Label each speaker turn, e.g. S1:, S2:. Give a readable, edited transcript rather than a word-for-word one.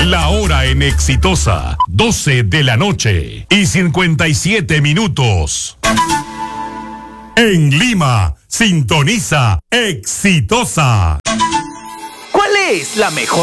S1: La hora en Exitosa, 12 de la noche y 57 minutos. En Lima, sintoniza Exitosa.
S2: ¿Cuál es la mejor